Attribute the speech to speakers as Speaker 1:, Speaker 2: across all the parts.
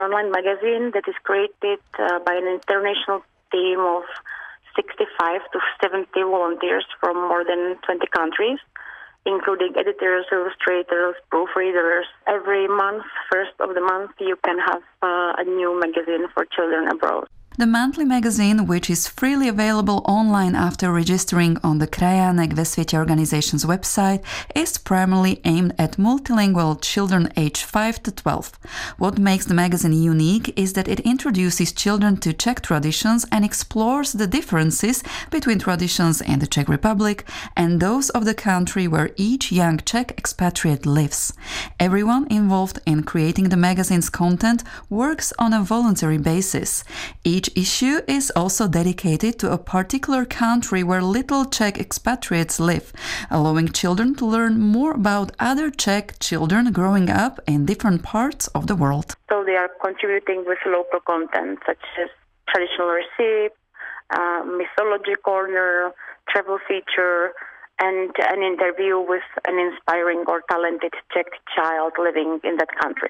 Speaker 1: Online magazine that is created by an international team of 65 to 70 volunteers from more than 20 countries, including editors, illustrators, proofreaders. Every month, first of the month, you can have a new magazine for children abroad.
Speaker 2: The monthly magazine, which is freely available online after registering on the Krajanek ve Sviete organization's website, is primarily aimed at multilingual children aged 5 to 12. What makes the magazine unique is that it introduces children to Czech traditions and explores the differences between traditions in the Czech Republic and those of the country where each young Czech expatriate lives. Everyone involved in creating the magazine's content works on a voluntary basis. Each issue is also dedicated to a particular country where little Czech expatriates live, allowing children to learn more about other Czech children growing up in different parts of the world.
Speaker 1: So they are contributing with local content such as traditional recipes, mythology corner, travel feature, and an interview with an inspiring or talented Czech child living in that country.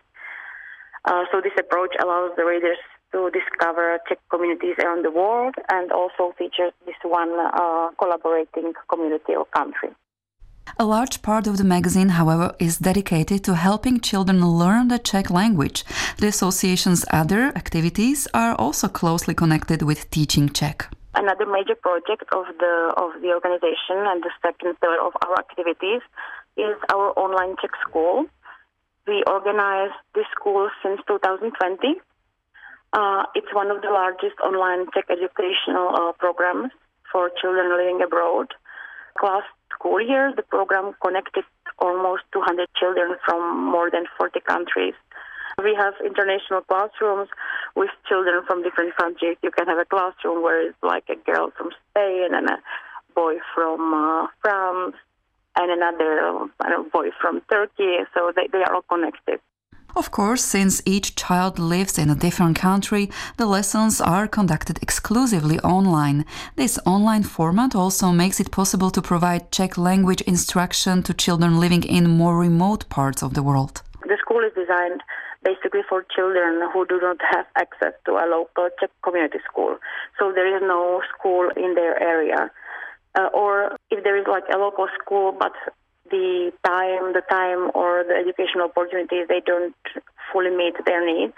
Speaker 1: So this approach allows the readers to discover Czech communities around the world and also features this one collaborating community or country.
Speaker 2: A large part of the magazine, however, is dedicated to helping children learn the Czech language. The association's other activities are also closely connected with teaching Czech.
Speaker 1: Another major project of the organization and the second pillar of our activities is our online Czech school. We organized this school since 2020. It's one of the largest online Czech educational programs for children living abroad. Last school year, the program connected almost 200 children from more than 40 countries. We have international classrooms with children from different countries. You can have a classroom where it's like a girl from Spain and a boy from France and another boy from Turkey. So they are all connected.
Speaker 2: Of course, since each child lives in a different country, the lessons are conducted exclusively online. This online format also makes it possible to provide Czech language instruction to children living in more remote parts of the world.
Speaker 1: The school is designed basically for children who do not have access to a local Czech community school. So there is no school in their area. Or if there is like a local school, but the time or the educational opportunities, they don't fully meet their needs.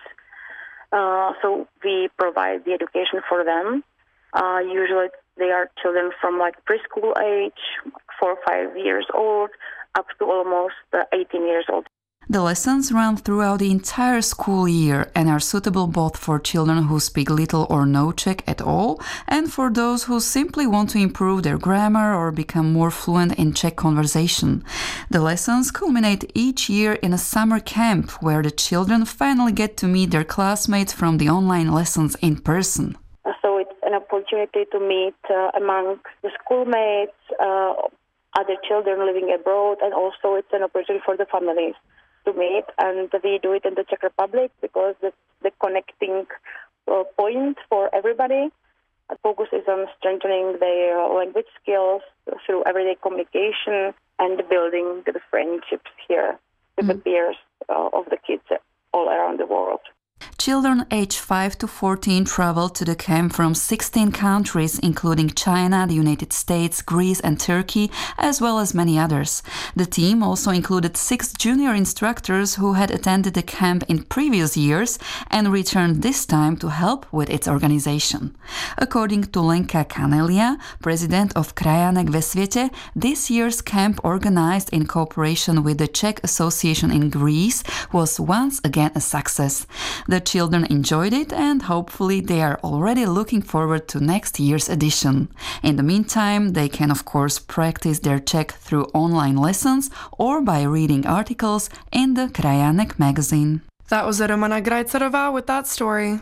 Speaker 1: So we provide the education for them. Usually they are children from like preschool age, 4 or 5 years old, up to almost 18 years old.
Speaker 2: The lessons run throughout the entire school year and are suitable both for children who speak little or no Czech at all and for those who simply want to improve their grammar or become more fluent in Czech conversation. The lessons culminate each year in a summer camp where the children finally get to meet their classmates from the online lessons in person.
Speaker 1: So it's an opportunity to meet amongst the schoolmates, other children living abroad, and also it's an opportunity for the families to meet, and we do it in the Czech Republic because the connecting point for everybody. The focus is on strengthening their language skills through everyday communication and building the friendships here with the peers of the kids all around the world.
Speaker 2: Children aged 5 to 14 traveled to the camp from 16 countries, including China, the United States, Greece and Turkey, as well as many others. The team also included 6 junior instructors who had attended the camp in previous years and returned this time to help with its organization. According to Lenka Kanelia, president of Krajanek ve Sviete, this year's camp, organized in cooperation with the Czech Association in Greece, was once again a success. The children enjoyed it and hopefully they are already looking forward to next year's edition. In the meantime, they can of course practice their Czech through online lessons or by reading articles in the Krajanek magazine.
Speaker 3: That was Romana Grajcerová with that story.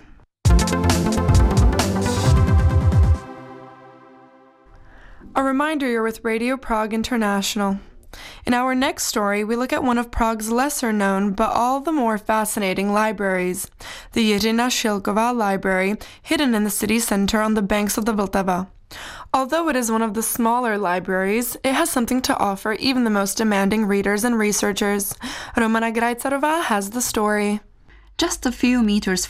Speaker 3: A reminder, you're with Radio Prague International. In our next story, we look at one of Prague's lesser-known but all the more fascinating libraries, the Jiřina Šilková Library, hidden in the city center on the banks of the Vltava. Although it is one of the smaller libraries, it has something to offer even the most demanding readers and researchers. Romana Grajcerová has the story.
Speaker 2: just a few meters